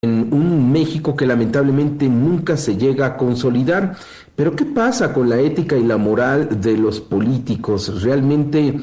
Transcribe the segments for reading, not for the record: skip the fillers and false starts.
en un México que lamentablemente nunca se llega a consolidar. Pero ¿qué pasa con la ética y la moral de los políticos? ¿Realmente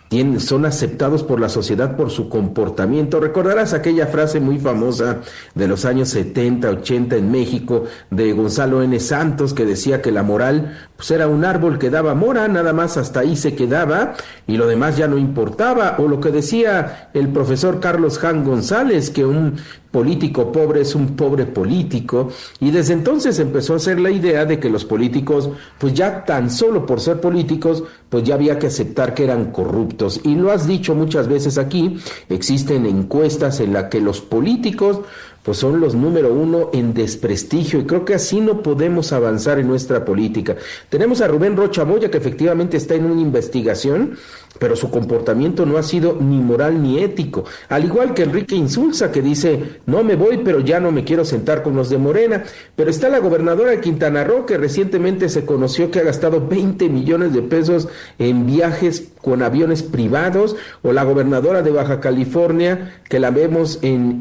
son aceptados por la sociedad por su comportamiento? Recordarás aquella frase muy famosa de los años 70, 80 en México de Gonzalo N. Santos, que decía que la moral pues era un árbol que daba mora, nada más hasta ahí se quedaba y lo demás ya no importaba. O lo que decía el profesor Carlos Jan González, que un político pobre es un pobre político, y desde entonces empezó a hacer la idea de que los políticos, pues ya tan solo por ser políticos, pues ya había que aceptar que eran corruptos. Y lo has dicho muchas veces aquí, existen encuestas en las que los políticos pues son los número uno en desprestigio, y creo que así no podemos avanzar en nuestra política. Tenemos a Rubén Rocha Moya, que efectivamente está en una investigación, pero su comportamiento no ha sido ni moral ni ético, al igual que Enrique Insulza, que dice, no me voy, pero ya no me quiero sentar con los de Morena. Pero está la gobernadora de Quintana Roo, que recientemente se conoció que ha gastado 20 millones de pesos en viajes con aviones privados, o la gobernadora de Baja California, que la vemos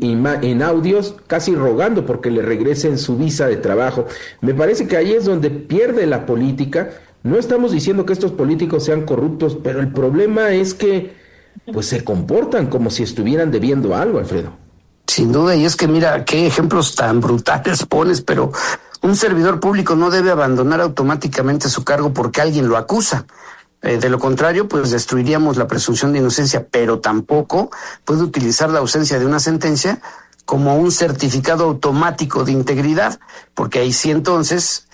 en audios casi rogando porque le regresen su visa de trabajo. Me parece que ahí es donde pierde la política. No estamos diciendo que estos políticos sean corruptos, pero el problema es que pues se comportan como si estuvieran debiendo algo, Alfredo. Sin duda, y es que mira qué ejemplos tan brutales pones, pero un servidor público no debe abandonar automáticamente su cargo porque alguien lo acusa. De lo contrario, pues destruiríamos la presunción de inocencia, pero tampoco puede utilizar la ausencia de una sentencia como un certificado automático de integridad, porque ahí sí entonces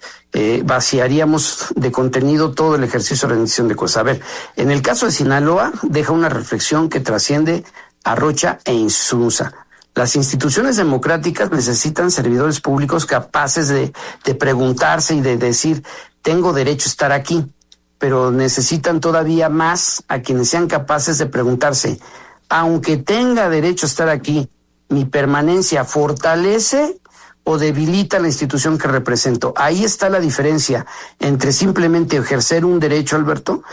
vaciaríamos de contenido todo el ejercicio de rendición de cuentas. A ver, en el caso de Sinaloa deja una reflexión que trasciende a Rocha e Insulza. Las instituciones democráticas necesitan servidores públicos capaces de preguntarse y de decir, tengo derecho a estar aquí, pero necesitan todavía más a quienes sean capaces de preguntarse, aunque tenga derecho a estar aquí, ¿mi permanencia fortalece o debilita la institución que represento? Ahí está la diferencia entre simplemente ejercer un derecho, Alberto,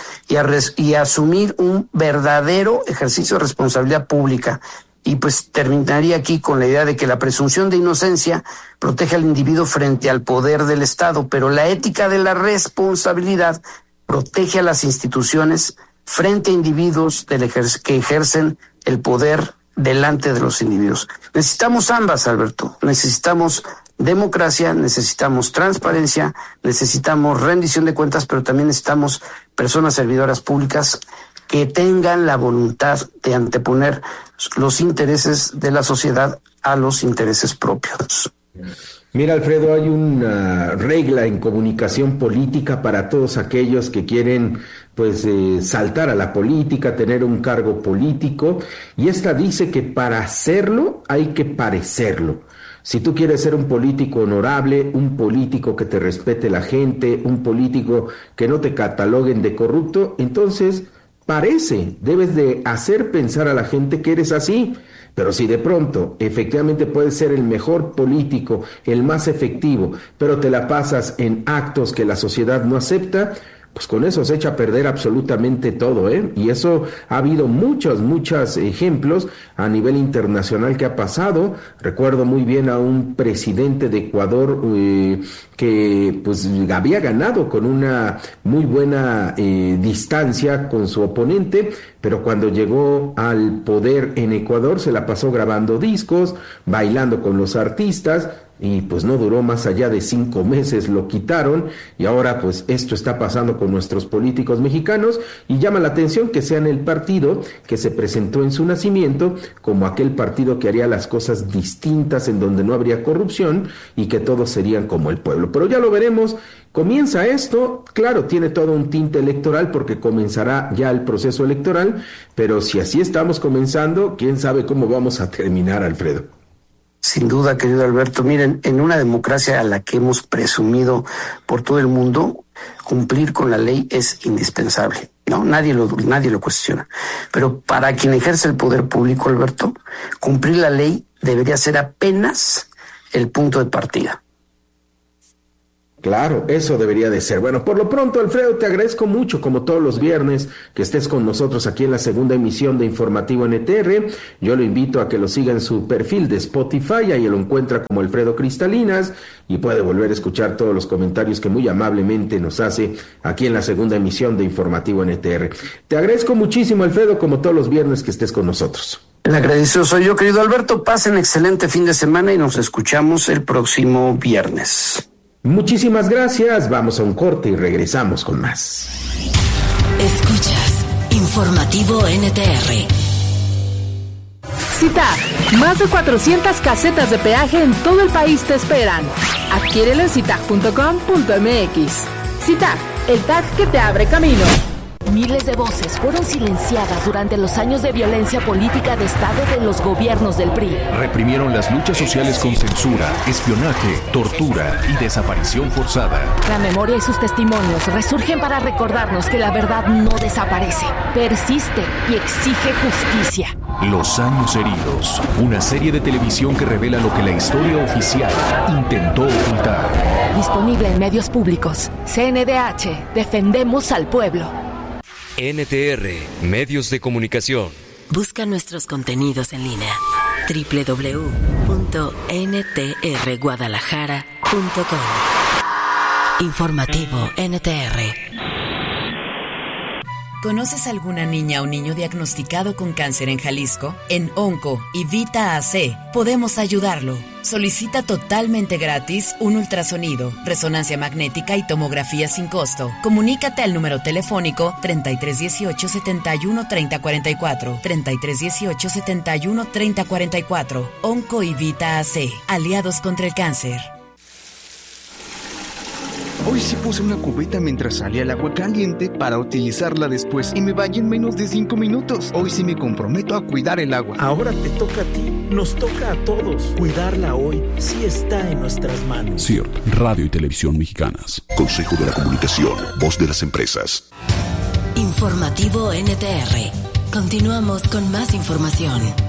y asumir un verdadero ejercicio de responsabilidad pública. Y pues terminaría aquí con la idea de que la presunción de inocencia protege al individuo frente al poder del Estado, pero la ética de la responsabilidad protege a las instituciones frente a individuos que ejercen el poder delante de los individuos. Necesitamos ambas, Alberto. Necesitamos democracia, necesitamos transparencia, necesitamos rendición de cuentas, pero también necesitamos personas servidoras públicas que tengan la voluntad de anteponer los intereses de la sociedad a los intereses propios. Mira, Alfredo, hay una regla en comunicación política para todos aquellos que quieren saltar a la política, tener un cargo político, y esta dice que para hacerlo hay que parecerlo. Si tú quieres ser un político honorable, un político que te respete la gente, un político que no te cataloguen de corrupto, entonces debes de hacer pensar a la gente que eres así. Pero si de pronto efectivamente puedes ser el mejor político, el más efectivo, pero te la pasas en actos que la sociedad no acepta, pues con eso se echa a perder absolutamente todo, ¿eh? Y eso ha habido muchos ejemplos a nivel internacional que ha pasado. Recuerdo muy bien a un presidente de Ecuador que pues había ganado con una muy buena distancia con su oponente, pero cuando llegó al poder en Ecuador se la pasó grabando discos, bailando con los artistas, y pues no duró más allá de 5 meses, lo quitaron, y ahora pues esto está pasando con nuestros políticos mexicanos, y llama la atención que sean el partido que se presentó en su nacimiento como aquel partido que haría las cosas distintas, en donde no habría corrupción y que todos serían como el pueblo. Pero ya lo veremos. Comienza esto, claro, tiene todo un tinte electoral porque comenzará ya el proceso electoral, pero si así estamos comenzando, quién sabe cómo vamos a terminar, Alfredo. Sin duda, querido Alberto. Miren, en una democracia a la que hemos presumido por todo el mundo, cumplir con la ley es indispensable, ¿no? Nadie lo cuestiona. Pero para quien ejerce el poder público, Alberto, cumplir la ley debería ser apenas el punto de partida. Claro, eso debería de ser. Bueno, por lo pronto, Alfredo, te agradezco mucho, como todos los viernes, que estés con nosotros aquí en la segunda emisión de Informativo NTR. Yo lo invito a que lo siga en su perfil de Spotify, ahí lo encuentra como Alfredo Cristalinas y puede volver a escuchar todos los comentarios que muy amablemente nos hace aquí en la segunda emisión de Informativo NTR. Te agradezco muchísimo, Alfredo, como todos los viernes que estés con nosotros. El agradecido soy yo, querido Alberto. Pasen excelente fin de semana y nos escuchamos el próximo viernes. Muchísimas gracias, vamos a un corte y regresamos con más. Escuchas Informativo NTR. CITAG, más de 400 casetas de peaje en todo el país te esperan. Adquiérelo en citag.com.mx. CITAG, el tag que te abre camino. Miles de voces fueron silenciadas durante los años de violencia política de Estado de los gobiernos del PRI. Reprimieron las luchas sociales con censura, espionaje, tortura y desaparición forzada. La memoria y sus testimonios resurgen para recordarnos que la verdad no desaparece, persiste y exige justicia. Los años heridos, una serie de televisión que revela lo que la historia oficial intentó ocultar. Disponible en medios públicos. CNDH, defendemos al pueblo. NTR, Medios de Comunicación. Busca nuestros contenidos en línea. www.ntrguadalajara.com. Informativo NTR. ¿Conoces alguna niña o niño diagnosticado con cáncer en Jalisco? En Onco y Vita AC podemos ayudarlo. Solicita totalmente gratis un ultrasonido, resonancia magnética y tomografía sin costo. Comunícate al número telefónico 3318 71 3044, 3318 71 3044. Onco y Vita AC, aliados contra el cáncer. Hoy sí puse una cubeta mientras salía el agua caliente para utilizarla después y me bañé en menos de 5 minutos. Hoy sí me comprometo a cuidar el agua. Ahora te toca a ti, nos toca a todos. Cuidarla hoy sí está en nuestras manos. CIRT, Radio y Televisión Mexicanas. Consejo de la Comunicación, voz de las empresas. Informativo NTR. Continuamos con más información.